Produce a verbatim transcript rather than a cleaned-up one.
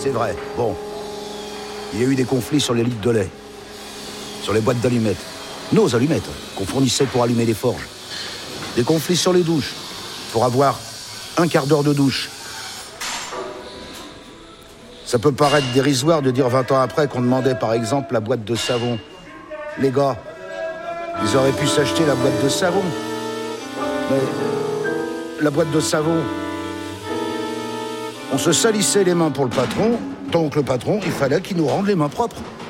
c'est vrai. Bon. Il y a eu des conflits sur les litres de lait. Sur les boîtes d'allumettes. Nos allumettes, qu'on fournissait pour allumer les forges. Des conflits sur les douches. Pour avoir un quart d'heure de douche. Ça peut paraître dérisoire de dire vingt ans après qu'on demandait par exemple la boîte de savon. Les gars, ils auraient pu s'acheter la boîte de savon. Mais la boîte de savon, on se salissait les mains pour le patron, donc le patron, il fallait qu'il nous rende les mains propres.